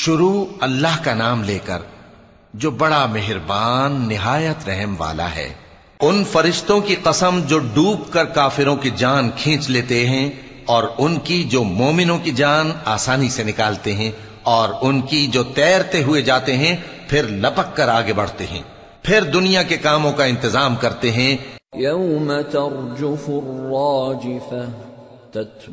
शुरू अल्लाह का नाम लेकर जो बड़ा मेहरबान निहायत रहम वाला है। उन फरिश्तों की कसम जो डूब कर काफिरों की जान खींच लेते हैं, और उनकी जो मोमिनों की जान आसानी से निकालते हैं, और उनकी जो तैरते हुए जाते हैं फिर लपक कर आगे बढ़ते हैं, फिर दुनिया के कामों का इंतजाम करते हैं। यौम तर्जुफुर राजिफह